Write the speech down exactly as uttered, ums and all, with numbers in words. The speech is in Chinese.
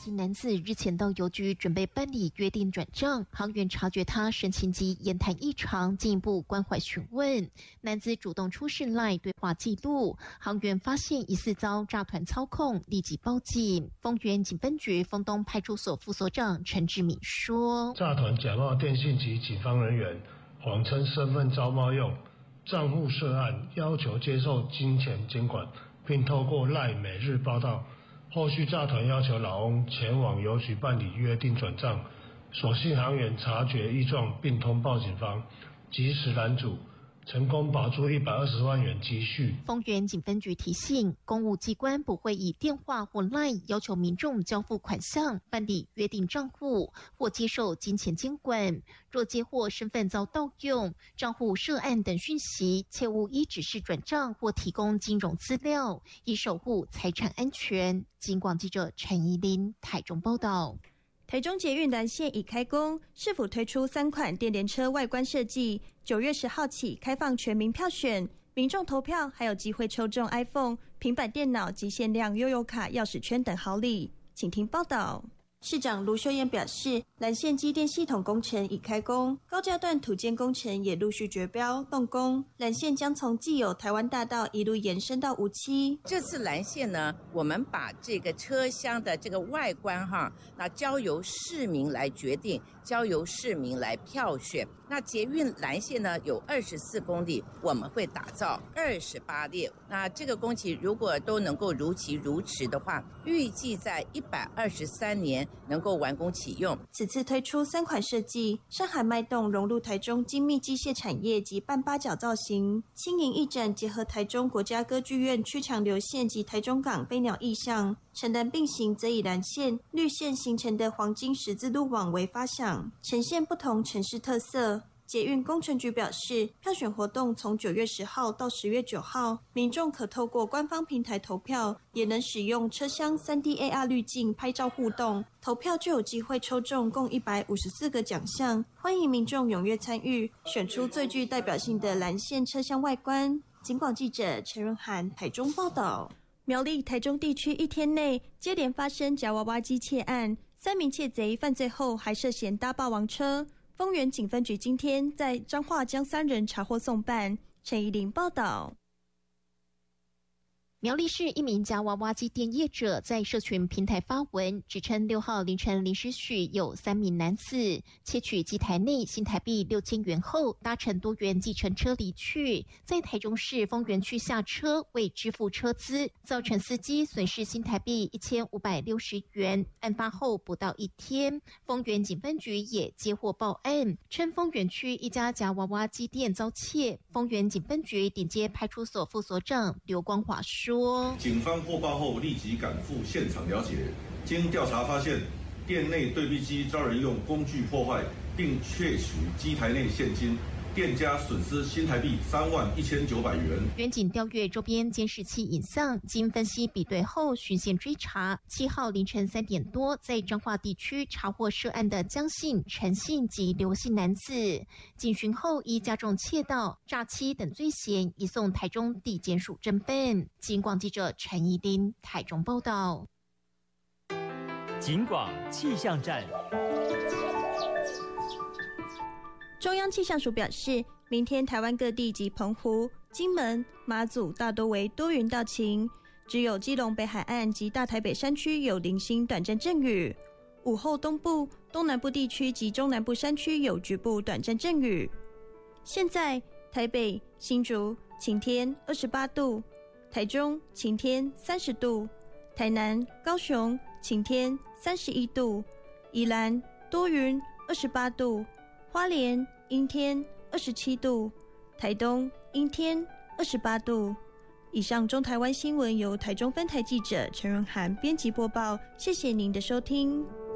姓男子日前到邮局准备办理约定转账，行员察觉他神情及言谈异常，进一步关怀询问。男子主动出示 LINE 对话记录，行员发现疑似遭诈团操控，立即报警。丰原警分局丰东派出所副所长陈志敏说： 诈团假冒电信及警方人员，谎称身份招冒用账户涉案，要求接受金钱监管，并透过 LINE 每日报道。后续诈团要求老翁前往邮局办理约定转账，所幸行员察觉异状，并通报警方，及时拦阻，成功保住一百二十万元积蓄。 丰原警分局提醒，公务机关不会以电话或 LINE 要求民众交付款项、办理约定账户或接受金钱监管。若接获身份遭盗用、账户涉案等讯息，切勿依指示转账或提供金融资料，以守护财产安全。警广记者陈怡琳台中报道。 台中捷运蓝线已开工，市府推出三款电联车外观设计，九月十号起开放全民票选，民众投票还有机会抽中 iPhone、平板电脑及限量悠游卡、钥匙圈等好礼。请听报道。市长卢秀燕表示，蓝线机电系统工程已开工，高架段土建工程也陆续决标动工，蓝线将从既有台湾大道一路延伸到梧栖。 这次蓝线呢，我们把这个车厢的这个外观哈，那交由市民来决定，交由市民来票选。那捷运蓝线呢有二十四公里，我们会打造二十八列。那这个工期如果都能够如期如迟的话，预计在一百二十三年能够完工启用。 此次推出三款设计，山海脉动融入台中精密机械产业及半八角造型，轻盈翼展结合台中国家歌剧院曲墙流线及台中港飞鸟意象，城南并行则以蓝线、绿线形成的黄金十字路网为发想，呈现不同城市特色。捷运工程局表示，票选活动从九月十号到十月九号，民众可透过官方平台投票，也能使用车厢 三 D A R 滤镜拍照互动，投票就有机会抽中共一百五十四个奖项。欢迎民众踊跃参与，选出最具代表性的蓝线车厢外观。警广记者陈润涵台中报道。苗栗、台中地区一天内接连发生夹娃娃机窃案，三名窃贼犯罪后还涉嫌搭霸王车。丰原警分局今天在彰化将三人查获送办。陈怡琳报道。 苗栗市一名夹娃娃机店业者在社群平台发文，指称六号凌晨零时许有三名男子窃取机台内新台币六千元后，搭乘多元计程车离去，在台中市丰原区下车未支付车资，造成司机损失新台币一千五百六十元。案发后不到一天，丰原警分局也接获报案，称丰原区一家夹娃娃机店遭窃。丰原警分局顶街派出所副所长刘光华说， 警方获报后立即赶赴现场了解，经调查发现，店内对币机遭人用工具破坏，并窃取机台内现金，店家损失新台币三万一千九百元。 远警调阅周边监视器影像，经分析比对后循线追查，七号凌晨三点多，在彰化地区查获涉案的江姓、陈姓及刘姓男子，警询后依加重窃盗、诈欺等罪嫌，移送台中地检署侦办。警广记者陈怡琳台中报道。 警广气象站。 中央气象署表示，明天台湾各地及澎湖、金门、马祖大多为多云到晴，只有基隆北海岸及大台北山区有零星短暂阵雨。午后东部、东南部地区及中南部山区有局部短暂阵雨。现在台北、新竹晴天二十八度，台中晴天三十度，台南、高雄晴天三十一度，宜兰多云二十八度，花莲阴天二十七度，台东阴天二十八度。以上中台湾新闻由台中分台记者陈润涵编辑播报，谢谢您的收听。